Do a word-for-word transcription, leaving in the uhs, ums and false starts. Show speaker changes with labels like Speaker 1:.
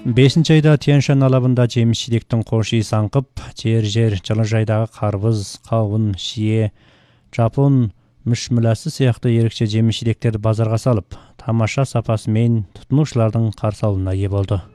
Speaker 1: бешинчи айда Тянь-Шань алабында жемиш-жидектин кош ээси аңкып, жер-жер жылыжайдагы карбыз, кабын, шие, жапон, мүшмүласы сыяктуу эрекче жемиш-жидектерди базарга салып, тамаша сапасы менен тутунуучулардын карсы алууна ээ болду.